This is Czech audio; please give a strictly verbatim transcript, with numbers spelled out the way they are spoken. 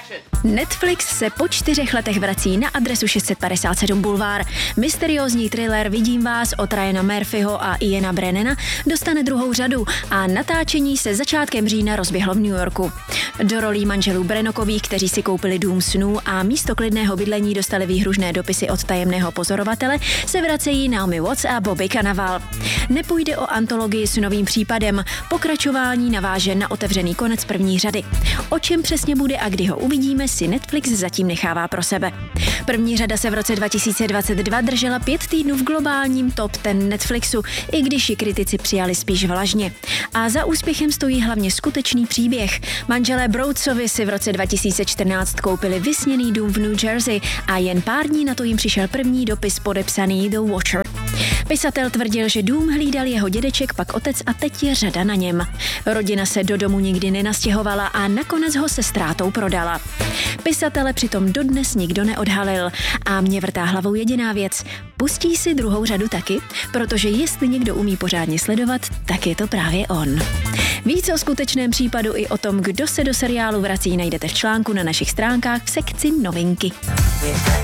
Netflix se po čtyřech letech vrací na adresu šest set padesát sedm Bulvár. Mysteriózní thriller Vidím vás od Ryana Murphyho a Iana Brennana dostane druhou řadu a natáčení se začátkem října rozběhlo v New Yorku. Do rolí manželů Brennockových, kteří si koupili dům snů a místo klidného bydlení dostali výhružné dopisy od tajemného pozorovatele, se vracejí Naomi Watts a Bobby Cannavale. Nepůjde o antologii s novým případem, pokračování naváže na otevřený konec první řady. O čem přesně bude a kdy ho uvidíme, si Netflix zatím nechává pro sebe. První řada se v roce dva tisíce dvacet dva držela pět týdnů v globálním top deset Netflixu, i když ji kritici přijali spíš vlažně. A za úspěchem stojí hlavně skutečný příběh. Manželé Broadsovi si v roce dva tisíce čtrnáct koupili vysněný dům v New Jersey a jen pár dní na to jim přišel první dopis podepsaný The Watcher. Pisatel tvrdil, že dům hlídal jeho dědeček, pak otec a teď je řada na něm. Rodina se do domu nikdy nenastěhovala a nakonec ho se ztrátou prodala. Pisatele přitom dodnes nikdo neodhalil a mě vrtá hlavou jediná věc. Pustí si druhou řadu taky? Protože jestli někdo umí pořádně sledovat, tak je to právě on. Víc o skutečném případu i o tom, kdo se do seriálu vrací, najdete v článku na našich stránkách v sekci novinky.